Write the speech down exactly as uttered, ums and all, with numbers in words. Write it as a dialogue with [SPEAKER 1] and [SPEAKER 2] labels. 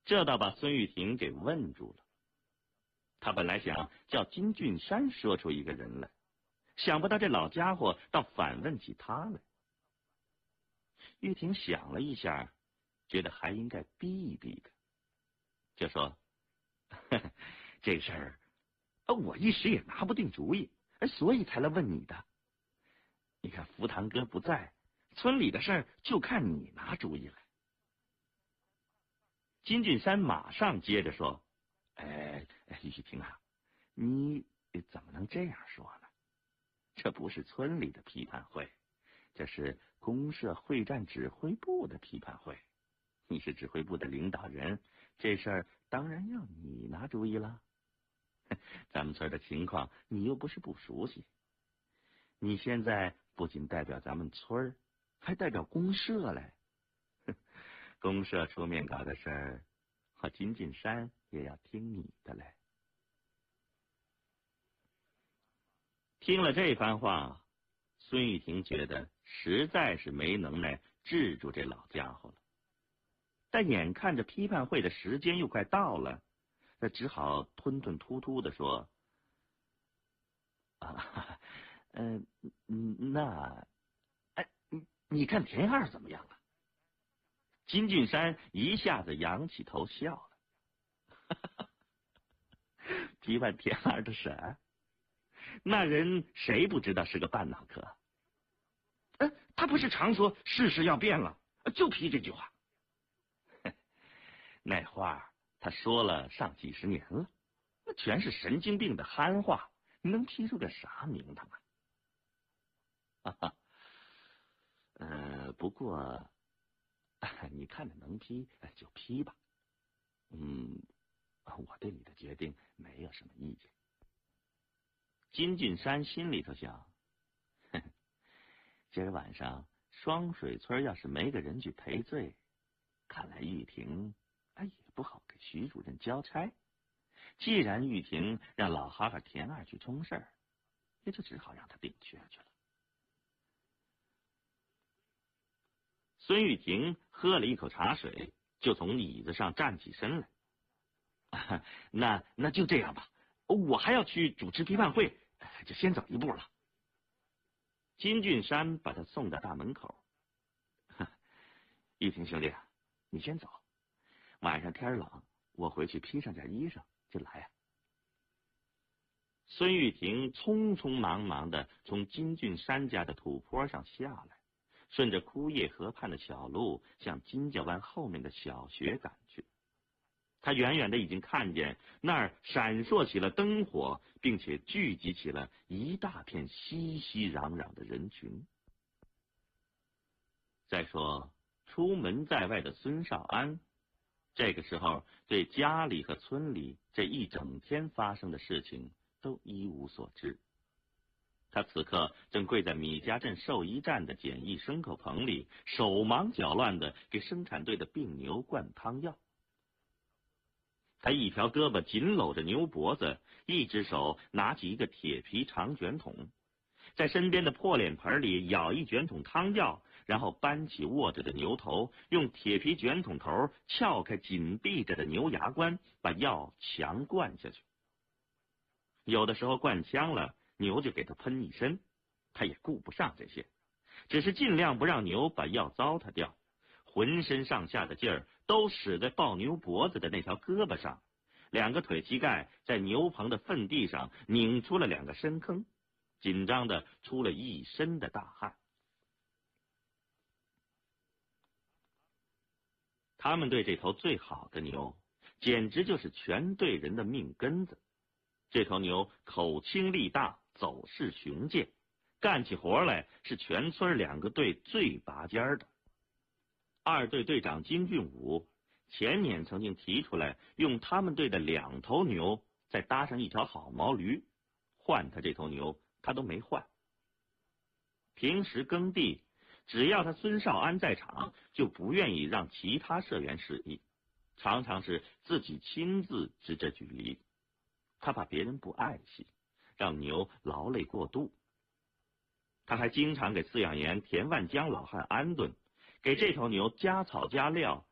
[SPEAKER 1] 这倒把孙玉婷给问住了。他本来想叫金俊山说出一个人来，想不到这老家伙倒反问起他来。玉婷想了一下，觉得还应该逼一逼他，就说：“呵呵，这事儿，我一时也拿不定主意，所以才来问你的。你看福堂哥不在，村里的事儿就看你拿主意来。”金俊山马上接着说：“哎，玉婷啊，你怎么能这样说呢？这不是村里的批判会，这是公社会战指挥部的批判会。你是指挥部的领导人，这事儿当然要你拿主意了。咱们村的情况你又不是不熟悉，你现在不仅代表咱们村，还代表公社嘞。公社出面搞的事儿，我金俊山也要听你的嘞。”听了这番话，孙玉婷觉得实在是没能耐治住这老家伙了。但眼看着批判会的时间又快到了，他只好吞吞吐吐的说：“啊，嗯、呃，那，哎，你你看田二怎么样了？”金俊山一下子仰起头笑了：“批判田二的事儿，那人谁不知道是个半脑壳？呃，他不是常说世事要变了，就批这句话。那话他说了上几十年了，那全是神经病的憨话，能批出个啥名堂啊？哈哈，呃，不过你看着能批就批吧。嗯，我对你的决定没有什么意见。”金俊山心里头想，呵呵，今儿晚上双水村要是没个人去赔罪，看来玉婷哎也不好给徐主任交差。既然玉婷让老哈哈田二去冲事儿，也就只好让他顶缺去了。孙玉婷喝了一口茶水，就从椅子上站起身来。啊、那那就这样吧，我还要去主持批判会，就先走一步了。金俊山把他送到大门口。玉婷兄弟，你先走，晚上天冷，我回去披上件衣裳就来啊。孙玉婷匆匆忙忙的从金俊山家的土坡上下来，顺着枯叶河畔的小路向金家湾后面的小学赶去。他远远的已经看见那儿闪烁起了灯火，并且聚集起了一大片熙熙攘攘的人群。再说出门在外的孙少安，这个时候对家里和村里这一整天发生的事情都一无所知。他此刻正跪在米家镇兽医站的简易牲口棚里，手忙脚乱的给生产队的病牛灌汤药。他一条胳膊紧搂着牛脖子，一只手拿起一个铁皮长卷筒，在身边的破脸盆里舀一卷筒汤药，然后搬起卧着的牛头，用铁皮卷筒头撬开紧闭着的牛牙关，把药强灌下去。有的时候灌呛了，牛就给他喷一身，他也顾不上这些，只是尽量不让牛把药糟蹋掉，浑身上下的劲儿都使在抱牛脖子的那条胳膊上，两个腿膝盖在牛棚的粪地上拧出了两个深坑，紧张的出了一身的大汗。他们对这头最好的牛，简直就是全队人的命根子。这头牛口轻力大，走势雄健，干起活来是全村两个队最拔尖的。二队队长金俊武前年曾经提出来，用他们队的两头牛再搭上一条好毛驴，换他这头牛他都没换。平时耕地，只要他孙少安在场，就不愿意让其他社员使役，常常是自己亲自执着举犁。他怕别人不爱惜，让牛劳累过度。他还经常给饲养员田万江老汉安顿，给这头牛加草加料，